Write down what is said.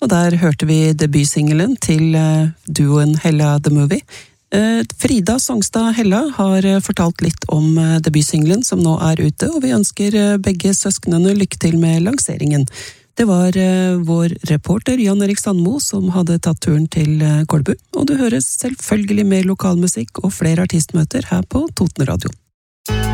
og der hørte vi debutsingelen til duoen Hella The Movie. Frida Songstad Hella har fortalt litt om debutsingelen som nå er ute, og vi ønsker begge søsknene lykke til med lanseringen. Det var vår reporter Jan Erik Sandmo som hadde tatt turen til Kolbu, og du hører selvfølgelig mer lokalmusikk og flere artistmøter her på Toten Radio.